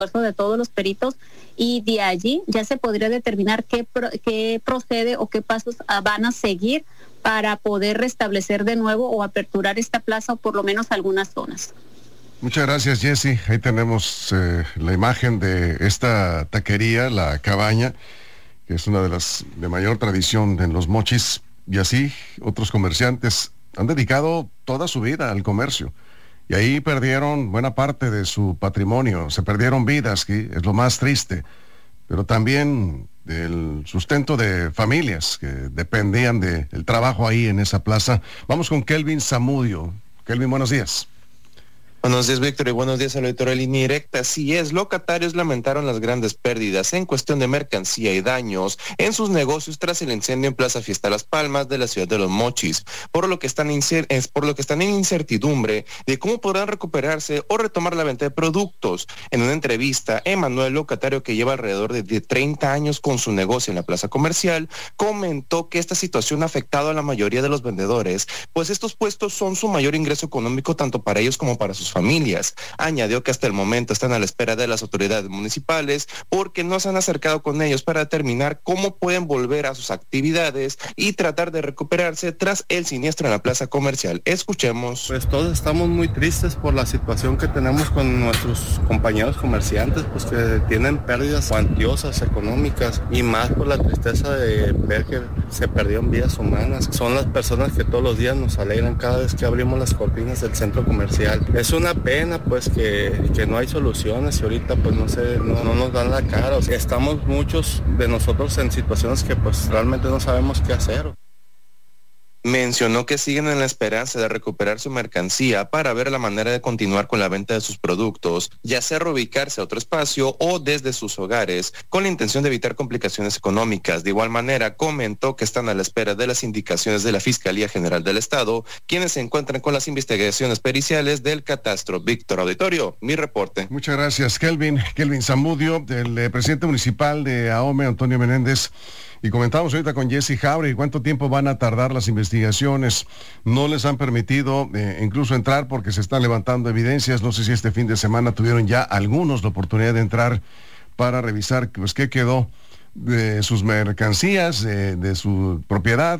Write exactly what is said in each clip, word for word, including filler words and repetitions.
esfuerzo de todos los peritos, y de allí ya se podría determinar qué, pro, qué procede o qué pasos van a seguir para poder restablecer de nuevo o aperturar esta plaza o por lo menos algunas zonas. Muchas gracias, Jessy. Ahí tenemos eh, la imagen de esta taquería, La Cabaña, que es una de las de mayor tradición en Los Mochis, y así otros comerciantes han dedicado toda su vida al comercio. Y ahí perdieron buena parte de su patrimonio, se perdieron vidas, que es lo más triste, pero también el sustento de familias que dependían del trabajo ahí en esa plaza. Vamos con Kelvin Zamudio. Kelvin, buenos días. Buenos días, Víctor, y buenos días al auditorio de Línea Directa. Así es, locatarios lamentaron las grandes pérdidas en cuestión de mercancía y daños en sus negocios tras el incendio en Plaza Fiesta Las Palmas de la ciudad de Los Mochis, por lo que están incer- es por lo que están en incertidumbre de cómo podrán recuperarse o retomar la venta de productos. En una entrevista, Emanuel, locatario que lleva alrededor de treinta años con su negocio en la plaza comercial, comentó que esta situación ha afectado a la mayoría de los vendedores, pues estos puestos son su mayor ingreso económico tanto para ellos como para sus familias. Añadió que hasta el momento están a la espera de las autoridades municipales porque no se han acercado con ellos para determinar cómo pueden volver a sus actividades y tratar de recuperarse tras el siniestro en la plaza comercial. Escuchemos. Pues todos estamos muy tristes por la situación que tenemos con nuestros compañeros comerciantes, pues que tienen pérdidas cuantiosas económicas, y más por la tristeza de ver que se perdieron vidas humanas. Son las personas que todos los días nos alegran cada vez que abrimos las cortinas del centro comercial. Es una pena pues que, que no hay soluciones, y ahorita pues no sé, no, no nos dan la cara. O sea, estamos muchos de nosotros en situaciones que pues realmente no sabemos qué hacer. Mencionó que siguen en la esperanza de recuperar su mercancía para ver la manera de continuar con la venta de sus productos, ya sea reubicarse a otro espacio o desde sus hogares, con la intención de evitar complicaciones económicas. De igual manera, comentó que están a la espera de las indicaciones de la Fiscalía General del Estado, quienes se encuentran con las investigaciones periciales del catastro. Víctor, auditorio, mi reporte. Muchas gracias, Kelvin. Kelvin Zamudio, el eh, presidente municipal de Ahome, Antonio Menéndez. Y comentamos ahorita con Jessy Jauregui cuánto tiempo van a tardar las investigaciones. No les han permitido eh, incluso entrar porque se están levantando evidencias. No sé si este fin de semana tuvieron ya algunos la oportunidad de entrar para revisar pues qué quedó de sus mercancías, de, de su propiedad.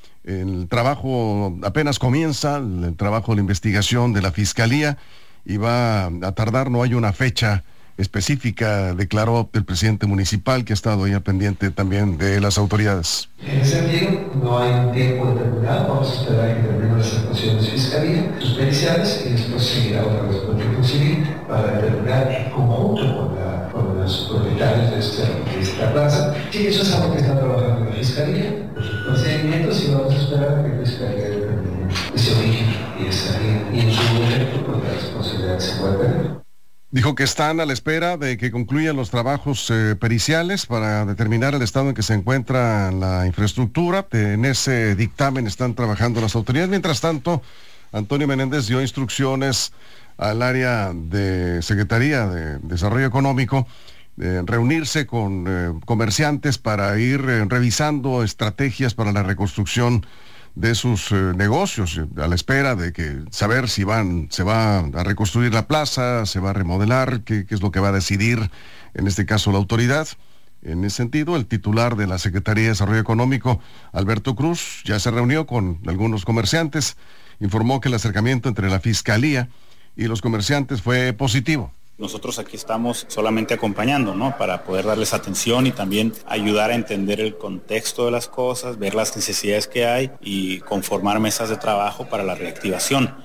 El trabajo apenas comienza, el trabajo de la investigación de la Fiscalía, y va a tardar, no hay una fecha específica, declaró el presidente municipal, que ha estado ahí al pendiente también de las autoridades. En ese sentido, no hay un tiempo determinado, vamos a esperar a que terminen las actuaciones de fiscalía, sus periciales, y después seguirá otra vez protección civil para determinar en conjunto con, la, con los propietarios de, este, de esta plaza. Sí, eso es algo que está trabajando la fiscalía, los procedimientos, y vamos a esperar a que la fiscalía determine ese origen y, esa, y en su momento, pues la responsabilidad se puede tener. Dijo que están a la espera de que concluyan los trabajos eh, periciales para determinar el estado en que se encuentra la infraestructura. En ese dictamen están trabajando las autoridades. Mientras tanto, Antonio Menéndez dio instrucciones al área de Secretaría de Desarrollo Económico de reunirse con eh, comerciantes para ir eh, revisando estrategias para la reconstrucción de sus eh, negocios, a la espera de que saber si van, se va a reconstruir la plaza, se va a remodelar, qué, qué es lo que va a decidir, en este caso, la autoridad. En ese sentido, el titular de la Secretaría de Desarrollo Económico, Alberto Cruz, ya se reunió con algunos comerciantes, informó que el acercamiento entre la Fiscalía y los comerciantes fue positivo. Nosotros aquí estamos solamente acompañando, ¿no? Para poder darles atención y también ayudar a entender el contexto de las cosas, ver las necesidades que hay y conformar mesas de trabajo para la reactivación.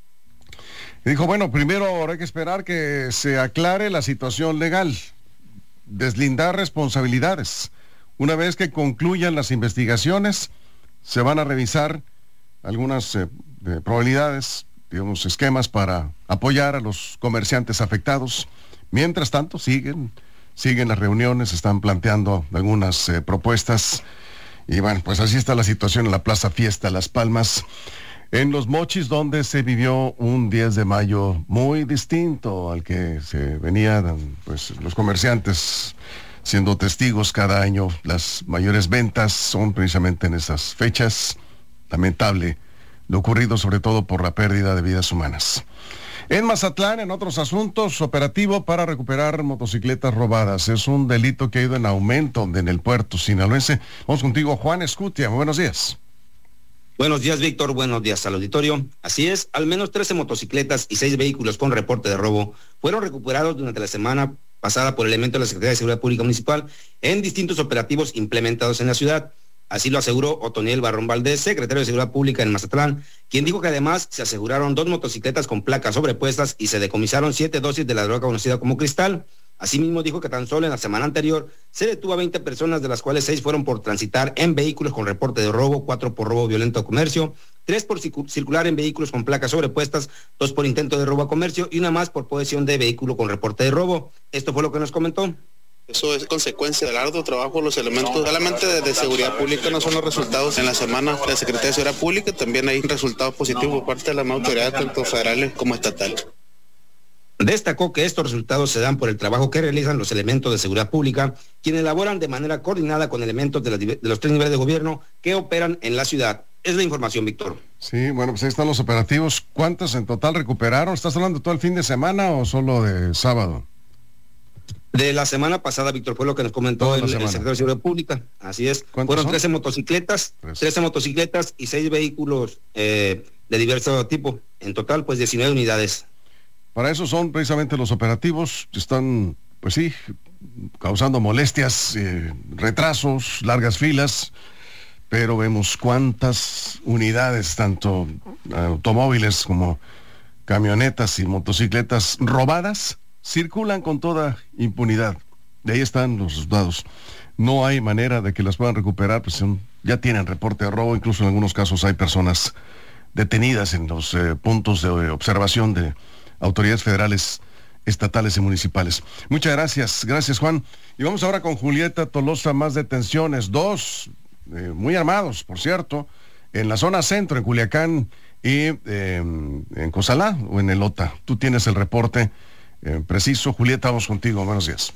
Y dijo, bueno, primero habrá que esperar que se aclare la situación legal, deslindar responsabilidades. Una vez que concluyan las investigaciones, se van a revisar algunas eh, probabilidades, digamos, esquemas para apoyar a los comerciantes afectados. Mientras tanto, siguen, siguen las reuniones, están planteando algunas eh, propuestas. Y bueno, pues así está la situación en la Plaza Fiesta Las Palmas, en Los Mochis, donde se vivió un diez de mayo muy distinto al que se venían, pues, los comerciantes siendo testigos cada año. Las mayores ventas son precisamente en esas fechas. Lamentable lo ocurrido, sobre todo por la pérdida de vidas humanas. En Mazatlán, en otros asuntos, operativo para recuperar motocicletas robadas. Es un delito que ha ido en aumento en el puerto sinaloense. Vamos contigo, Juan Escutia. Muy buenos días. Buenos días, Víctor. Buenos días al auditorio. Así es, al menos trece motocicletas y seis vehículos con reporte de robo fueron recuperados durante la semana pasada por elementos de la Secretaría de Seguridad Pública Municipal en distintos operativos implementados en la ciudad. Así lo aseguró Otoniel Barrón Valdés, secretario de Seguridad Pública en Mazatlán, quien dijo que además se aseguraron dos motocicletas con placas sobrepuestas y se decomisaron siete dosis de la droga conocida como cristal. Asimismo dijo que tan solo en la semana anterior se detuvo a veinte personas, de las cuales seis fueron por transitar en vehículos con reporte de robo, cuatro por robo violento a comercio, tres por circular en vehículos con placas sobrepuestas, dos por intento de robo a comercio y una más por posesión de vehículo con reporte de robo. Esto fue lo que nos comentó. Eso es consecuencia del arduo trabajo, los elementos solamente de, de seguridad pública, no son los resultados. En la semana de la Secretaría de Seguridad Pública también hay resultados positivos por parte de las autoridades, tanto federales como estatales. Destacó que estos resultados se dan por el trabajo que realizan los elementos de seguridad pública, quienes elaboran de manera coordinada con elementos de, la, de los tres niveles de gobierno que operan en la ciudad. Es la información, Víctor. Sí, bueno, pues ahí están los operativos. ¿Cuántos en total recuperaron? ¿Estás hablando todo el fin de semana o solo de sábado? De la semana pasada, Víctor, fue lo que nos comentó el, el secretario de Seguridad Pública. Así es. Fueron son? trece motocicletas, Tres. trece motocicletas y seis vehículos eh, de diverso tipo. En total, pues diecinueve unidades. Para eso son precisamente los operativos, que están, pues sí, causando molestias, eh, retrasos, largas filas, pero vemos cuántas unidades, tanto automóviles como camionetas y motocicletas robadas, circulan con toda impunidad. De ahí están los resultados. No hay manera de que las puedan recuperar, pues son, ya tienen reporte de robo, incluso en algunos casos hay personas detenidas en los eh, puntos de observación de autoridades federales, estatales y municipales. Muchas gracias, gracias Juan. Y vamos ahora con Julieta Tolosa, más detenciones, dos, eh, muy armados, por cierto, en la zona centro, en Culiacán y eh, en Cozalá o en Elota. Tú tienes el reporte eh, preciso. Julieta, vamos contigo, buenos días.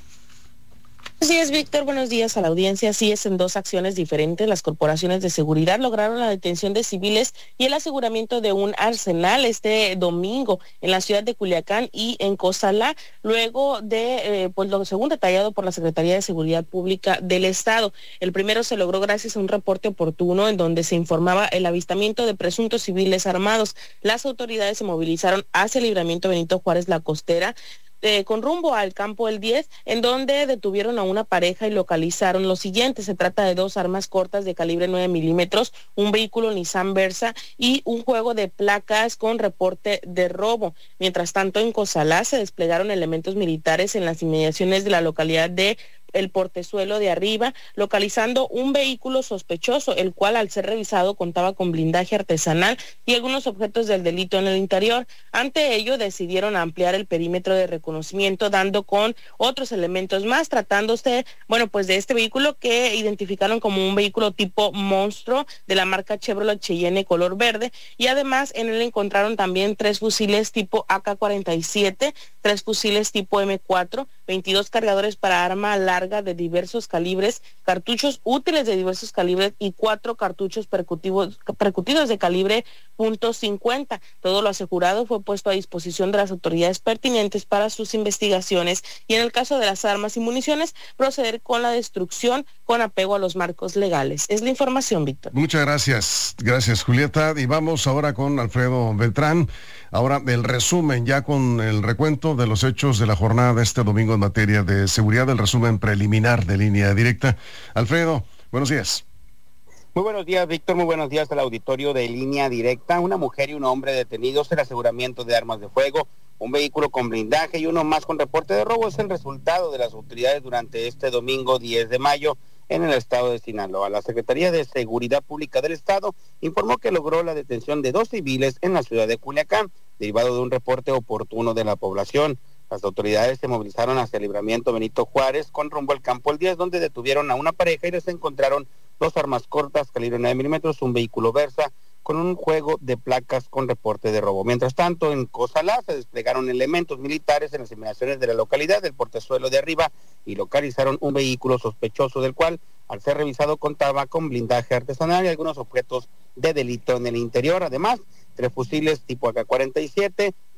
Así es, Víctor, buenos días a la audiencia. Así es, en dos acciones diferentes, las corporaciones de seguridad lograron la detención de civiles y el aseguramiento de un arsenal este domingo en la ciudad de Culiacán y en Cozalá, luego de, eh, pues lo según detallado por la Secretaría de Seguridad Pública del Estado. El primero se logró gracias a un reporte oportuno en donde se informaba el avistamiento de presuntos civiles armados. Las autoridades se movilizaron hacia el libramiento Benito Juárez La Costera, Eh, con rumbo al campo El diez, en donde detuvieron a una pareja y localizaron lo siguiente. Se trata de dos armas cortas de calibre nueve milímetros, un vehículo Nissan Versa y un juego de placas con reporte de robo. Mientras tanto, en Cozalá se desplegaron elementos militares en las inmediaciones de la localidad de el Portezuelo de Arriba, localizando un vehículo sospechoso, el cual al ser revisado contaba con blindaje artesanal y algunos objetos del delito en el interior. Ante ello decidieron ampliar el perímetro de reconocimiento, dando con otros elementos más, tratándose, bueno, pues de este vehículo que identificaron como un vehículo tipo monstruo de la marca Chevrolet Cheyenne color verde, y además en él encontraron también tres fusiles tipo A K cuarenta y siete, tres fusiles tipo M cuatro, veintidós cargadores para arma larga de diversos calibres, cartuchos útiles de diversos calibres y cuatro cartuchos percutivos, percutidos de calibre punto cincuenta. Todo lo asegurado fue puesto a disposición de las autoridades pertinentes para sus investigaciones y, en el caso de las armas y municiones, proceder con la destrucción con apego a los marcos legales. Es la información, Víctor. Muchas gracias. Gracias, Julieta. Y vamos ahora con Alfredo Beltrán. Ahora el resumen, ya con el recuento de los hechos de la jornada de este domingo en materia de seguridad, el resumen preliminar de Línea Directa. Alfredo, buenos días. Muy buenos días, Víctor. Muy buenos días al auditorio de Línea Directa. Una mujer y un hombre detenidos, el aseguramiento de armas de fuego, un vehículo con blindaje y uno más con reporte de robo es el resultado de las autoridades durante este domingo diez de mayo en el estado de Sinaloa. La Secretaría de Seguridad Pública del Estado informó que logró la detención de dos civiles en la ciudad de Culiacán, derivado de un reporte oportuno de la población. Las autoridades se movilizaron hacia el libramiento Benito Juárez con rumbo al campo El diez, donde detuvieron a una pareja y les encontraron dos armas cortas calibre nueve milímetros, un vehículo Versa con un juego de placas con reporte de robo. Mientras tanto, en Cozalá se desplegaron elementos militares en las inmediaciones de la localidad del Portezuelo de Arriba y localizaron un vehículo sospechoso, del cual, al ser revisado, contaba con blindaje artesanal y algunos objetos de delito en el interior. Además, tres fusiles tipo A K cuarenta y siete,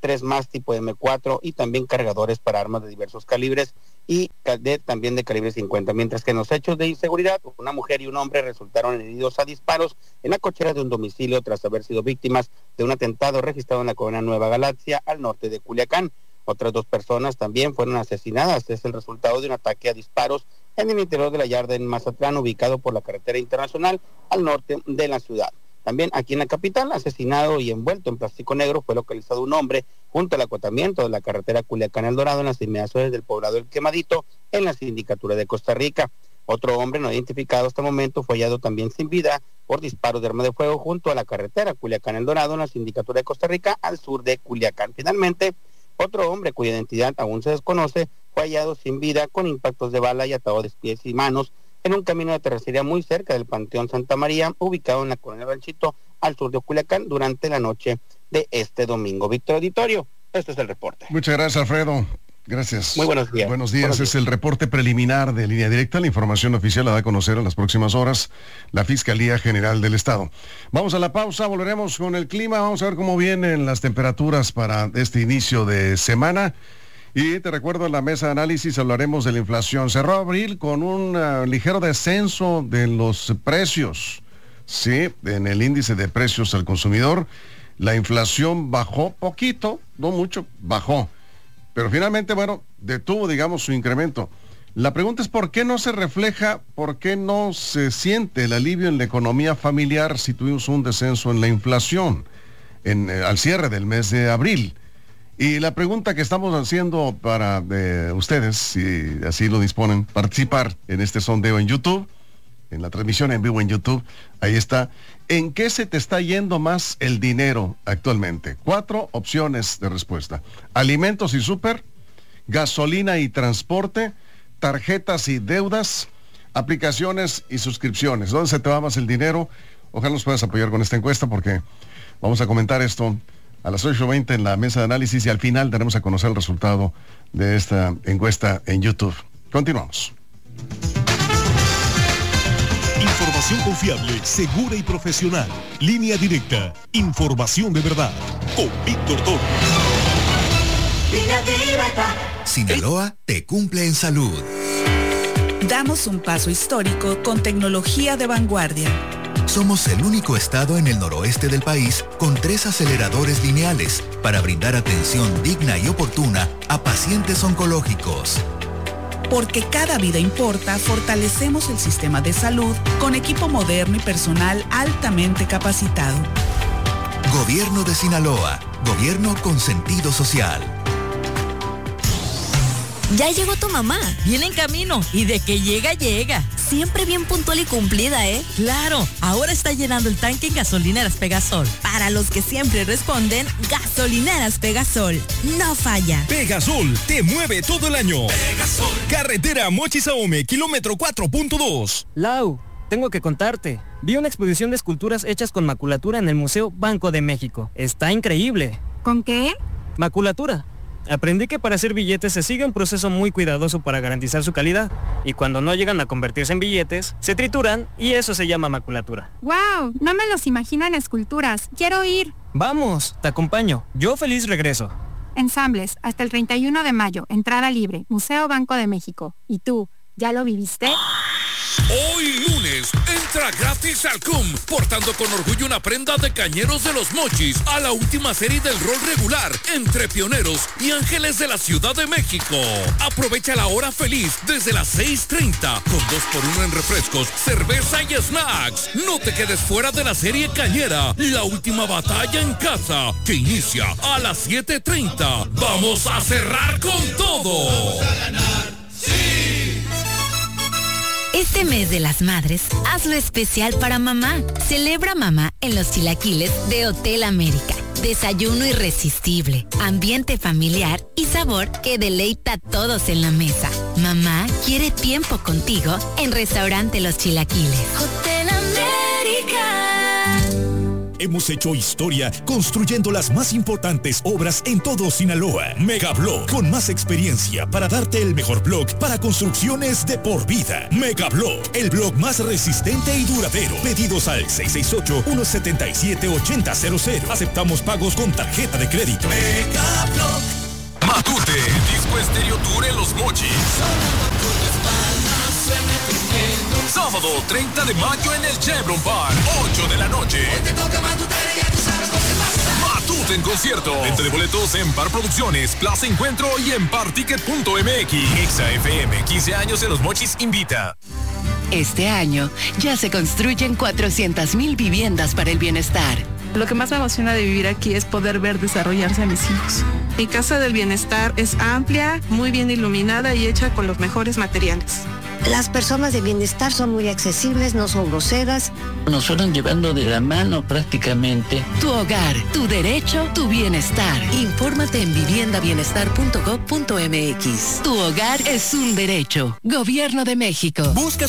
tres más tipo eme cuatro y también cargadores para armas de diversos calibres y de, también de calibre cincuenta, mientras que en los hechos de inseguridad, una mujer y un hombre resultaron heridos a disparos en la cochera de un domicilio tras haber sido víctimas de un atentado registrado en la colonia Nueva Galaxia, al norte de Culiacán. Otras dos personas también fueron asesinadas. Es el resultado de un ataque a disparos en el interior de la yarda en Mazatlán, ubicado por la carretera internacional al norte de la ciudad. También aquí en la capital, asesinado y envuelto en plástico negro, fue localizado un hombre junto al acotamiento de la carretera Culiacán El Dorado en las inmediaciones del poblado El Quemadito, en la sindicatura de Costa Rica. Otro hombre no identificado hasta el momento fue hallado también sin vida por disparos de arma de fuego junto a la carretera Culiacán El Dorado en la sindicatura de Costa Rica, al sur de Culiacán. Finalmente, otro hombre cuya identidad aún se desconoce fue hallado sin vida con impactos de bala y atados de pies y manos en un camino de terracería muy cerca del Panteón Santa María, ubicado en la colonia Ranchito, al sur de Culiacán, durante la noche de este domingo. Víctor Auditorio, este es el reporte. Muchas gracias, Alfredo. Gracias. Muy buenos días. Buenos días. Buenos días. Es el reporte preliminar de Línea Directa. La información oficial la da a conocer en las próximas horas la Fiscalía General del Estado. Vamos a la pausa, volveremos con el clima. Vamos a ver cómo vienen las temperaturas para este inicio de semana. Y te recuerdo, en la mesa de análisis hablaremos de la inflación. Cerró abril con un uh, ligero descenso de los precios. Sí, en el índice de precios al consumidor. La inflación bajó poquito, no mucho, bajó. Pero finalmente, bueno, detuvo, digamos, su incremento. La pregunta es por qué no se refleja, por qué no se siente el alivio en la economía familiar si tuvimos un descenso en la inflación en, eh, al cierre del mes de abril. Y la pregunta que estamos haciendo para eh, ustedes, si así lo disponen, participar en este sondeo en YouTube, en la transmisión en vivo en YouTube, ahí está. ¿En qué se te está yendo más el dinero actualmente? Cuatro opciones de respuesta. Alimentos y súper, gasolina y transporte, tarjetas y deudas, aplicaciones y suscripciones. ¿Dónde se te va más el dinero? Ojalá nos puedas apoyar con esta encuesta porque vamos a comentar esto a las ocho veinte en la mesa de análisis y al final daremos a conocer el resultado de esta encuesta en YouTube. Continuamos. Información confiable, segura y profesional. Línea Directa. Información de verdad. Con Víctor Toro. Línea Directa. Sinaloa te cumple en salud. Damos un paso histórico con tecnología de vanguardia. Somos el único estado en el noroeste del país con tres aceleradores lineales para brindar atención digna y oportuna a pacientes oncológicos. Porque cada vida importa, fortalecemos el sistema de salud con equipo moderno y personal altamente capacitado. Gobierno de Sinaloa, gobierno con sentido social. Ya llegó tu mamá. Viene en camino y de que llega, llega. Siempre bien puntual y cumplida, ¿eh? Claro, ahora está llenando el tanque en Gasolineras Pegasol. Para los que siempre responden, Gasolineras Pegasol. No falla. Pegasol te mueve todo el año. Pegasol. Carretera Mochis Ahome, kilómetro cuatro punto dos. Lau, tengo que contarte. Vi una exposición de esculturas hechas con maculatura en el Museo Banco de México. Está increíble. ¿Con qué? Maculatura. Aprendí que para hacer billetes se sigue un proceso muy cuidadoso para garantizar su calidad, y cuando no llegan a convertirse en billetes, se trituran y eso se llama maculatura. ¡Wow! No me los imagino en esculturas. quiero ir. Vamos, te acompaño. Yo feliz regreso. Ensambles, hasta el treinta y uno de mayo, entrada libre, Museo Banco de México. ¿Y tú, ya lo viviste? Hoy lunes, entra gratis al C U M, portando con orgullo una prenda de Cañeros de los Mochis a la última serie del rol regular entre Pioneros y Ángeles de la Ciudad de México. Aprovecha la hora feliz desde las seis treinta con dos por uno en refrescos, cerveza y snacks. No te quedes fuera de la serie Cañera, la última batalla en casa, que inicia a las siete treinta. ¡Vamos a cerrar con todo! ¡Vamos a ganar! ¡Sí! Este mes de las madres, hazlo especial para mamá. Celebra mamá en los chilaquiles de Hotel América. Desayuno irresistible, ambiente familiar y sabor que deleita a todos en la mesa. Mamá quiere tiempo contigo en Restaurante Los Chilaquiles. Hotel América. hemos hecho historia construyendo las más importantes obras en todo Sinaloa. Megablock, con más experiencia para darte el mejor block para construcciones de por vida. Megablock, el block más resistente y duradero. Pedidos al seis seis ocho, uno siete siete, ocho cero cero cero. Aceptamos pagos con tarjeta de crédito. Megablock. Matute, Disco Estéreo Tour en Los Mochis. Sábado treinta de mayo en el Chevron Park, ocho de la noche. Matute en concierto. Venta de boletos en Par Producciones, Plaza Encuentro y en particket punto m x. Exa F M, quince años en Los Mochis invita. Este año ya se construyen cuatrocientas mil viviendas para el bienestar. Lo que más me emociona de vivir aquí es poder ver desarrollarse a mis hijos. Mi Casa del Bienestar es amplia, muy bien iluminada y hecha con los mejores materiales. Las personas de bienestar son muy accesibles, no son groseras. Nos fueron llevando de la mano prácticamente. Tu hogar, tu derecho, tu bienestar. Infórmate en vivienda bienestar punto gov punto m x. Tu hogar es un derecho. Gobierno de México. Busca